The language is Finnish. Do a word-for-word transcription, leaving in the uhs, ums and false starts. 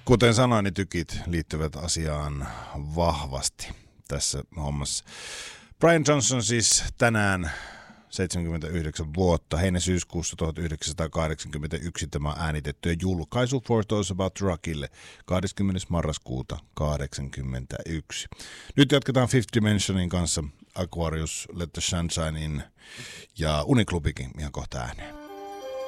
Kuten sanoin, niin tykit liittyvät asiaan vahvasti tässä hommassa. Brian Johnson siis tänään seitsemänkymmentäyhdeksän vuotta, heinä-syyskuussa tuhatyhdeksänsataakahdeksankymmentäyksi tämä äänitetty ja julkaisu For Those About Rockille kahdeskymmenes marraskuuta kahdeksankymmentäyksi. Nyt jatketaan Fifth Dimensionin kanssa, Aquarius, Let the Sunshine In ja Uniklubikin ihan kohta ääneen.